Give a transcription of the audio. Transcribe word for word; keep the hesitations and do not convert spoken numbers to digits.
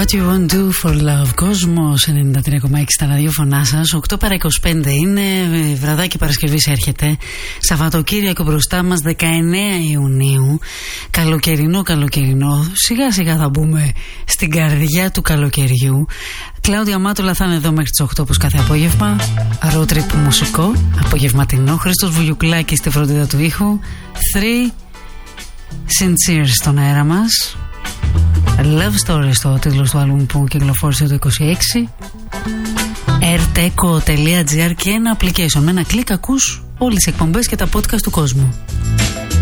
What you won't do for love. Κόσμος ενενήντα τρία κόμμα έξι στα ραδιόφωνά σας. οκτώ παρά είκοσι πέντε είναι. Βραδάκι Παρασκευής έρχεται. Σαββατοκύριακο μπροστά μας, δεκαεννέα Ιουνίου. Καλοκαιρινό, καλοκαιρινό. Σιγά σιγά θα μπούμε στην καρδιά του καλοκαιριού. Κλάουδια Μάτουλα θα είναι εδώ μέχρι τις οκτώ όπως κάθε απόγευμα. Road trip μουσικό, απογευματινό. Χρήστος Βουγιουκλάκης στη φροντίδα του ήχου. Three Sincere στον αέρα μας. Love Story στο τίτλος του άλμπουμ που κυκλοφόρησε το είκοσι έξι. erteco τελεία gr και ένα application. Με ένα κλικ ακούς όλες τις εκπομπές και τα podcast του κόσμου.